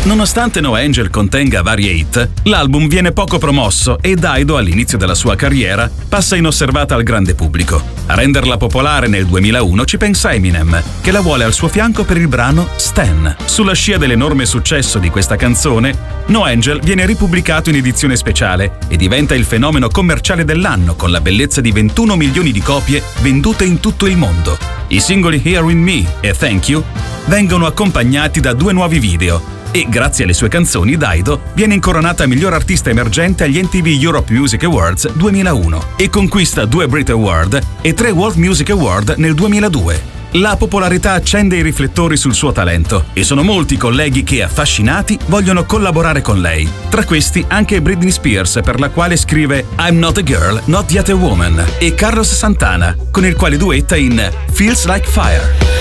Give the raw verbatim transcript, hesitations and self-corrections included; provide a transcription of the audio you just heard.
Nonostante No Angel contenga varie hit, l'album viene poco promosso e Dido, all'inizio della sua carriera, passa inosservata al grande pubblico. A renderla popolare nel duemilauno ci pensa Eminem, che la vuole al suo fianco per il brano Stan. Sulla scia dell'enorme successo di questa canzone, No Angel viene ripubblicato in edizione speciale e diventa il fenomeno commerciale dell'anno, con la bellezza di ventuno milioni di copie vendute in tutto il mondo. I singoli Here With Me e Thank You vengono accompagnati da due nuovi video e, grazie alle sue canzoni, Dido viene incoronata miglior artista emergente agli M T V Europe Music Awards duemilauno e conquista due Brit Award e tre World Music Award nel duemiladue. La popolarità accende i riflettori sul suo talento e sono molti i colleghi che, affascinati, vogliono collaborare con lei. Tra questi anche Britney Spears, per la quale scrive I'm Not a Girl, Not Yet a Woman, e Carlos Santana, con il quale duetta in Feels Like Fire.